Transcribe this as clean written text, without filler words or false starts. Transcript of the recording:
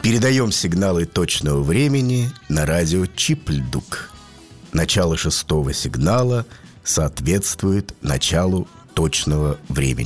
Передаем сигналы точного времени на радио Чипльдук. Начало 6-го сигнала соответствует началу точного времени.